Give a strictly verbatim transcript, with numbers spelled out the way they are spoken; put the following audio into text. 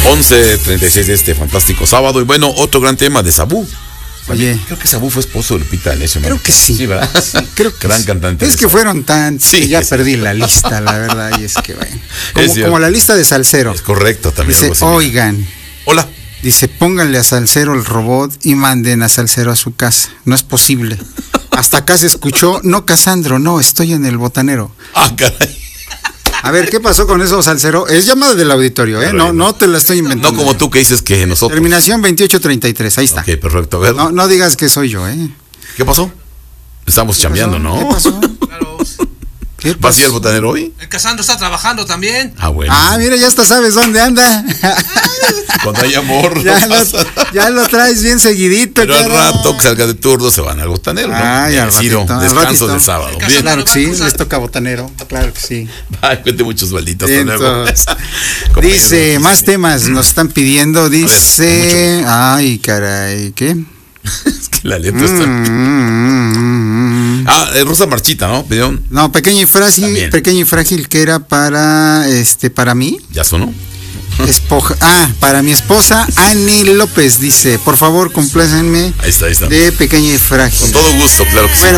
once treinta y seis de este fantástico sábado. Y bueno, otro gran tema de Sabú. Oye, creo que Sabú fue esposo de Lupita D'Alessio, ¿no? Creo que sí. Sí, ¿verdad? Sí, creo que gran sí. cantante. Es que Sabú. Fueron tantos sí, que ya perdí la lista, la verdad. Y es que, bueno. Como, como la lista de Salsero. Es correcto, también. Dice, oigan. Hola. Dice, pónganle a Salsero el robot y manden a Salsero a su casa. No es posible. Hasta acá se escuchó, no, Casandro, no, estoy en el botanero. Ah, caray. A ver, ¿qué pasó con eso, Salsero? Es llamada del auditorio, ¿eh? No, no te la estoy inventando. No como tú que dices que nosotros. Terminación veintiocho treinta y tres, ahí está. Ok, perfecto, a ver. No, no digas que soy yo, ¿eh? ¿Qué pasó? Estamos chambeando, ¿no? ¿Qué pasó? Claro. ¿Qué ¿Va a ser el botanero hoy? El Casandro está trabajando también. Ah, bueno. Ah, mira, ya hasta sabes dónde anda. Cuando hay amor, ya, no lo, ya lo traes bien seguidito. Pero al rato que salga de turno se van al botanero, ¿no? Ay, al ratito, descanso al ratito. del sábado. Bien. Claro que sí, les toca botanero, claro que sí. Ay, cuente muchos malditos. Dice, más temas nos están pidiendo, dice, ver, ay, caray, ¿qué? Es que la letra está... Mm, mm, mm, ah, eh, Rosa Marchita, ¿no? ¿Pidieron? No, Pequeña y Frágil, Pequeña y Frágil, que era para, este, para mí. ¿Ya sonó? Espoja, ah, para mi esposa Ani López, dice, por favor, complácenme. Ahí está, ahí está. De Pequeña y Frágil. Con todo gusto, claro que sí. Bueno,